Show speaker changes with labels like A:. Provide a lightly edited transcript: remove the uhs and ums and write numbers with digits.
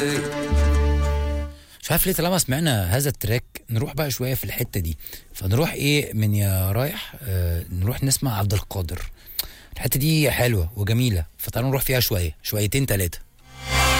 A: مش عارف ليه طالما سمعنا هذا التراك نروح بقى شويه في الحته دي، فنروح ايه من يا رايح نروح نسمع عبد القادر. الحته دي حلوه وجميله، فتعالوا نروح فيها شويه شويتين ثلاثه.